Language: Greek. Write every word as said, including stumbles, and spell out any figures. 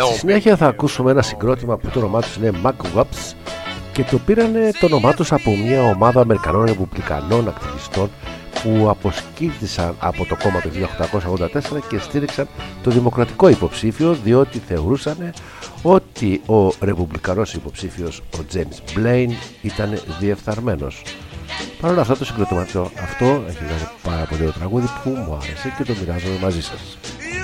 Στη συνέχεια θα ακούσουμε ένα συγκρότημα που το όνομά τους είναι McWaps και το πήρανε το όνομά τους από μια ομάδα Αμερικανών Ρεπουμπλικανών ακτιβιστών που αποσκύλτησαν από το κόμμα το χίλια οκτακόσια ογδόντα τέσσερα και στήριξαν το δημοκρατικό υποψήφιο, διότι θεωρούσαν ότι ο ρεπουμπλικανός υποψήφιος, ο James Blaine, ήταν διεφθαρμένος. Παρ' όλα αυτά το συγκροτήμα αυτό έχει βγάλει πάρα πολύ ωραίο τραγούδι που μου άρεσε και το μοιράζομαι μαζί σας.